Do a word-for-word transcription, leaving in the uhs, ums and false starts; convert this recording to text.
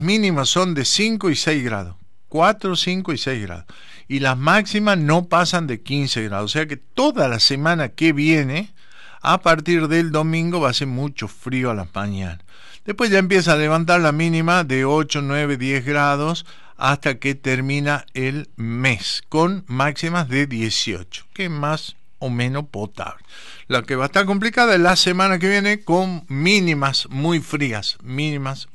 mínimas son de cinco y seis grados. cuatro, cinco y seis grados. Y las máximas no pasan de quince grados. O sea que toda la semana que viene, a partir del domingo, va a ser mucho frío a las mañanas. Después ya empieza a levantar la mínima de ocho, nueve, diez grados hasta que termina el mes, con máximas de dieciocho, que es más o menos potable. La que va a estar complicada es la semana que viene, con mínimas muy frías, mínimas